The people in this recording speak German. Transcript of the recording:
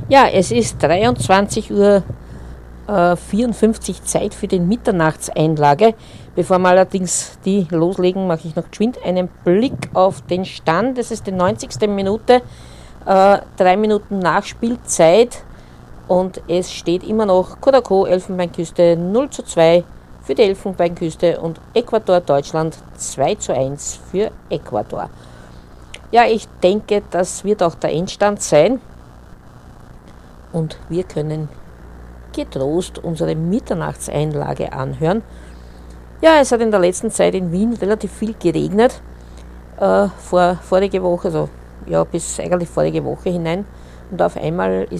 Ja, es ist 23:54 Uhr Zeit für den Mitternachtseinlage. Bevor wir allerdings die loslegen, mache ich noch geschwind einen Blick auf den Stand. Es ist die 90. Minute, 3 Minuten Nachspielzeit und es steht immer noch Kodako Elfenbeinküste 0:2 für die Elfenbeinküste und Ecuador Deutschland 2:1 für Ecuador. Ja, ich denke, das wird auch der Endstand sein und wir können getrost unsere Mitternachtseinlage anhören. Ja, es hat in der letzten Zeit in Wien relativ viel geregnet, vorige Woche, also ja, bis eigentlich vorige Woche hinein. Und auf einmal